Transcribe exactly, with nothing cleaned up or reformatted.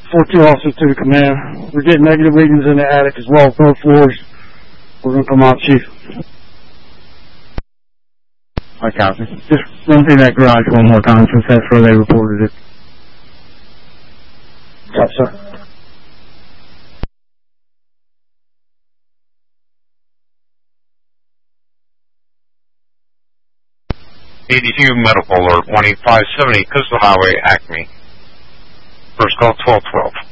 four two also to the command. We're getting negative readings in the attic as well, both floors. We're going to come out, Chief. I copy. Just run through that garage one more time since that's where they reported it. Yes, sir. eighty-two Medical Alert one eight five seventy Coastal Highway, Acme. First call twelve twelve.